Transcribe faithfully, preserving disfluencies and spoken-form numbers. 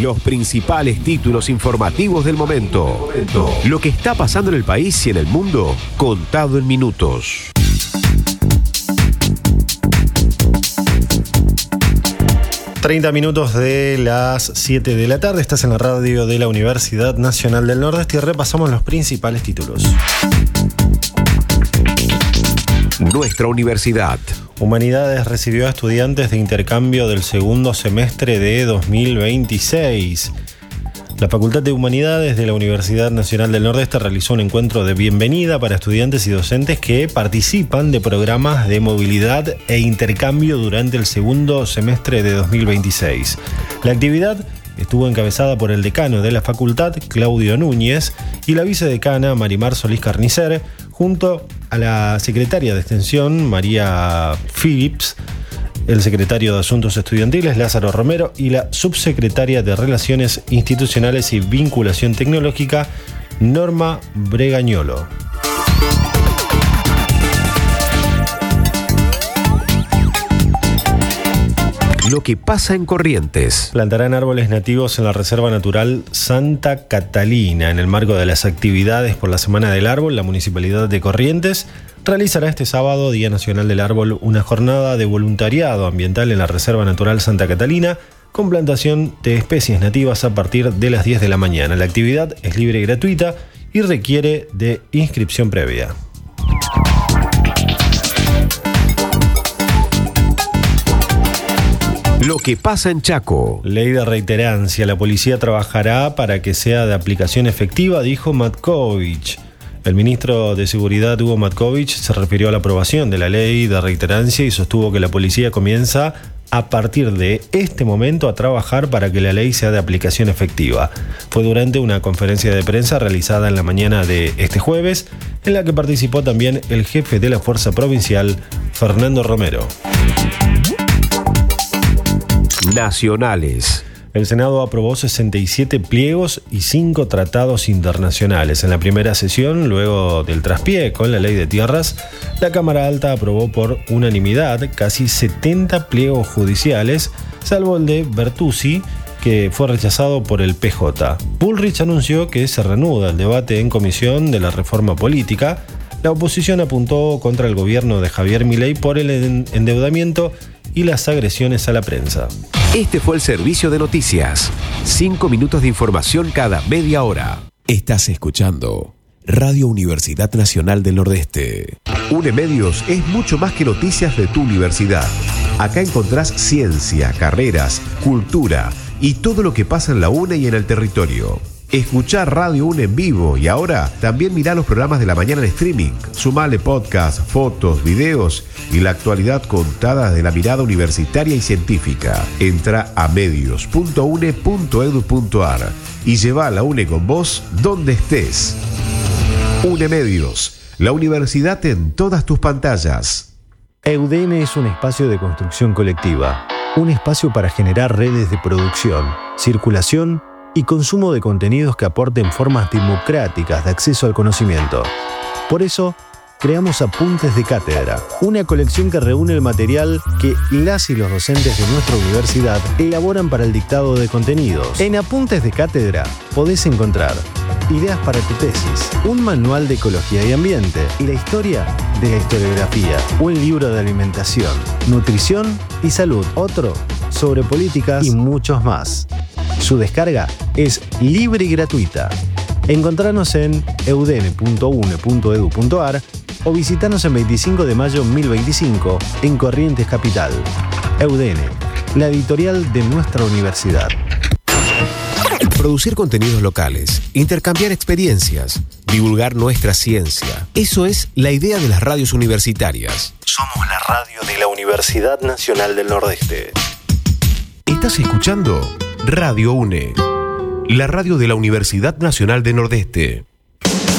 Los principales títulos informativos del momento. Lo que está pasando en el país y en el mundo, contado en minutos. treinta minutos de las siete de la tarde. Estás en la radio de la Universidad Nacional del Nordeste y repasamos los principales títulos. Nuestra universidad. Humanidades recibió a estudiantes de intercambio del segundo semestre de dos mil veintiséis. La Facultad de Humanidades de la Universidad Nacional del Nordeste realizó un encuentro de bienvenida para estudiantes y docentes que participan de programas de movilidad e intercambio durante el segundo semestre de dos mil veintiséis. La actividad estuvo encabezada por el decano de la facultad, Claudio Núñez, y la vicedecana, Marimar Solís Carnicer, junto a la secretaria de Extensión, María Phillips, el secretario de Asuntos Estudiantiles, Lázaro Romero, y la subsecretaria de Relaciones Institucionales y Vinculación Tecnológica, Norma Bregañolo. Lo que pasa en Corrientes. Plantarán árboles nativos en la Reserva Natural Santa Catalina. En el marco de las actividades por la Semana del Árbol, la Municipalidad de Corrientes realizará este sábado, Día Nacional del Árbol, una jornada de voluntariado ambiental en la Reserva Natural Santa Catalina con plantación de especies nativas a partir de las diez de la mañana. La actividad es libre y gratuita y requiere de inscripción previa. Lo que pasa en Chaco. Ley de reiterancia. La policía trabajará para que sea de aplicación efectiva, dijo Matkovich. El ministro de Seguridad, Hugo Matkovich, se refirió a la aprobación de la ley de reiterancia y sostuvo que la policía comienza a partir de este momento a trabajar para que la ley sea de aplicación efectiva. Fue durante una conferencia de prensa realizada en la mañana de este jueves, en la que participó también el jefe de la Fuerza Provincial, Fernando Romero. Nacionales. El Senado aprobó sesenta y siete pliegos y cinco tratados internacionales. En la primera sesión, luego del traspié con la ley de tierras, la Cámara Alta aprobó por unanimidad casi setenta pliegos judiciales, salvo el de Bertuzzi, que fue rechazado por el P J. Bullrich anunció que se reanuda el debate en comisión de la reforma política. La oposición apuntó contra el gobierno de Javier Milei por el endeudamiento y las agresiones a la prensa. Este fue el servicio de noticias. Cinco minutos de información cada media hora. Estás escuchando Radio Universidad Nacional del Nordeste. UNEMedios es mucho más que noticias de tu universidad. Acá encontrás ciencia, carreras, cultura y todo lo que pasa en la UNE y en el territorio. Escuchá Radio UNE en vivo y ahora también mirá los programas de la mañana en streaming. Sumale podcast, fotos, videos y la actualidad contada desde la mirada universitaria y científica. Entra a medios punto une punto edu punto ar y lleva a la UNE con vos donde estés. UNEMedios, la universidad en todas tus pantallas. EUDN es un espacio de construcción colectiva, un espacio para generar redes de producción, circulación y consumo de contenidos que aporten formas democráticas de acceso al conocimiento. Por eso, creamos Apuntes de Cátedra, una colección que reúne el material que las y los docentes de nuestra universidad elaboran para el dictado de contenidos. En Apuntes de Cátedra podés encontrar ideas para tu tesis, un manual de ecología y ambiente y la historia de la historiografía, un libro de alimentación, nutrición y salud, otro sobre políticas y muchos más. Su descarga es libre y gratuita. Encontranos en eudn punto une punto edu punto ar o visitanos en veinticinco de mayo mil veinticinco en Corrientes Capital. EUDN, la editorial de nuestra universidad. Producir contenidos locales, intercambiar experiencias, divulgar nuestra ciencia. Eso es la idea de las radios universitarias. Somos la radio de la Universidad Nacional del Nordeste. Estás escuchando Radio UNE, la radio de la Universidad Nacional del Nordeste.